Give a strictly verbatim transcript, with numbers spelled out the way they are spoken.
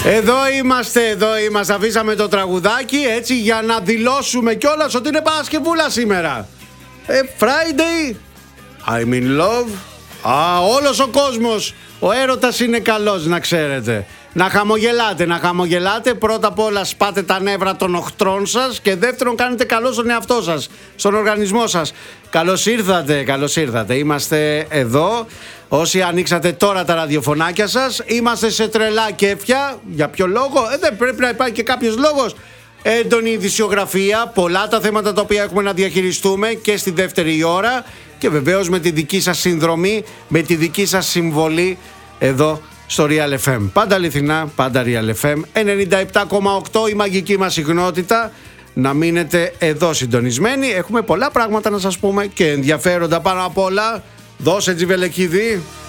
Εδώ είμαστε, εδώ είμαστε. Αφήσαμε το τραγουδάκι έτσι για να δηλώσουμε κιόλας ότι είναι Παρασκευούλα σήμερα. Ε, Friday, I'm in love. Α, όλος ο κόσμος, ο έρωτας είναι καλός, να ξέρετε. Να χαμογελάτε, να χαμογελάτε. Πρώτα απ' όλα σπάτε τα νεύρα των οχτρών σας και δεύτερον κάνετε καλό στον εαυτό σας, στον οργανισμό σας. Καλώς ήρθατε, καλώς ήρθατε. Είμαστε εδώ. Όσοι ανοίξατε τώρα τα ραδιοφωνάκια σας, είμαστε σε τρελά κέφια. Για ποιο λόγο? Ε, δεν πρέπει να υπάρχει και κάποιος λόγος. Έντονη ειδησιογραφία, πολλά τα θέματα τα οποία έχουμε να διαχειριστούμε και στη δεύτερη ώρα και βεβαίως με τη δική σας συνδρομή, με τη δική σας συμβολή εδώ στο Real εφ εμ. Πάντα αληθινά, πάντα Real εφ εμ. ενενήντα επτά κόμμα οκτώ η μαγική μας συχνότητα. Να μείνετε εδώ συντονισμένοι. Έχουμε πολλά πράγματα να σας πούμε και ενδιαφέροντα πάνω απ' όλα. Δώσε, Τζιβελεκίδη.